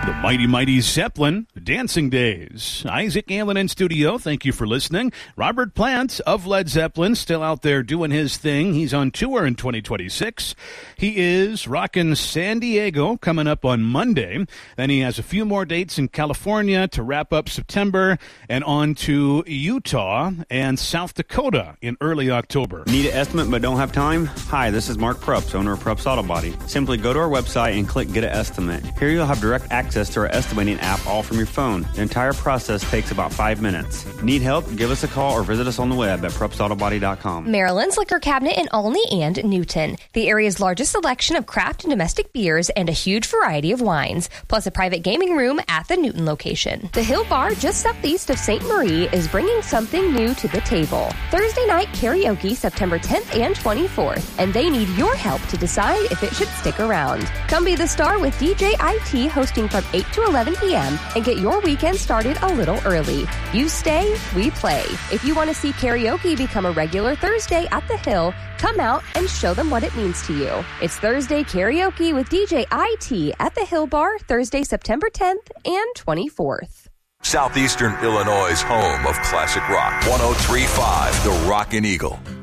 The mighty Zeppelin, Dancing Days. Isaac Allen in studio. Thank you for listening. Robert Plant of Led Zeppelin still out there doing his thing. He's on tour in 2026. He is rocking San Diego coming up on Monday. Then he has a few more dates in California to wrap up September and on to Utah and South Dakota in early October. Need an estimate but don't have time? Hi, this is Mark Prups, owner of Prups Auto Body. Simply go to our website and click Get an Estimate. Here you'll have direct access to our estimating app all from your phone. The entire process takes about 5 minutes. Need help? Give us a call or visit us on the web at PrupsAutoBody.com. Maryland's Liquor Cabinet in Olney and Newton. The area's largest selection of craft and domestic beers and a huge variety of wines, plus a private gaming room at the Newton location. The Hill Bar just southeast of St. Marie is bringing something new to the table. Thursday night karaoke September 10th and 24th, and they need your help to decide if it should stick around. Come be the star with DJ IT hosting from 8 to 11 p.m. and get your weekend started a little early. You stay, we play. If you want to see karaoke become a regular Thursday at the Hill, come out and show them what it means to you. It's Thursday karaoke with DJ IT at the Hill Bar, Thursday, September 10th and 24th. Southeastern Illinois' home of classic rock. 103.5 The Rockin' Eagle.